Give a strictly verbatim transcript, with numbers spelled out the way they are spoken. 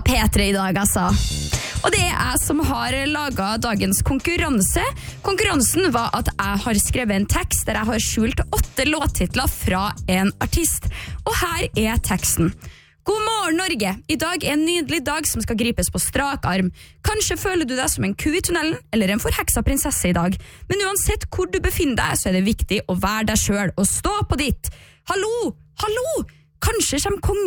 P tre I dag, altså. Og det er jeg som har laget dagens konkurranse. Konkurransen var at jeg har skrevet en tekst der jeg har skjult åtte låttitler fra en artist. Og her er teksten. God morgen, Norge. I dag er en nydelig dag som skal gripes på strak arm. Kanskje føler du deg som en ku I tunnelen, eller en forheksa prinsesse I dag. Men uansett hvor du befinner deg, så er det viktig å være deg selv og stå på ditt. Hallo, hallo! Kanskje kommer kongen